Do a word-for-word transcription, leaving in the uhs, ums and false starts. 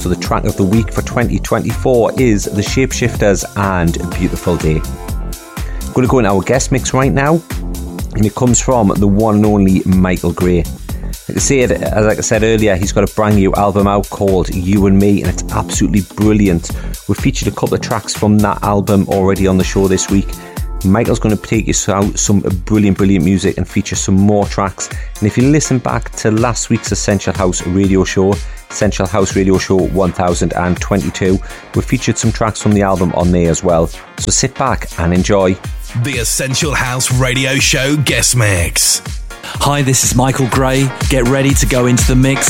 So the track of the week for twenty twenty-four is The Shapeshifters and Beautiful Day. I'm going to go into our guest mix right now, and it comes from the one and only Michael Gray. Like I said, as like I said earlier, he's got a brand new album out called You and Me, and it's absolutely brilliant. We've featured a couple of tracks from that album already on the show this week. Michael's going to take you out some brilliant, brilliant music and feature some more tracks. And if you listen back to last week's Essential House radio show, Essential House Radio Show one thousand twenty-two, we featured some tracks from the album on there as well. So sit back and enjoy. The Essential House Radio Show guest mix. Hi, this is Michael Gray. Get ready to go into the mix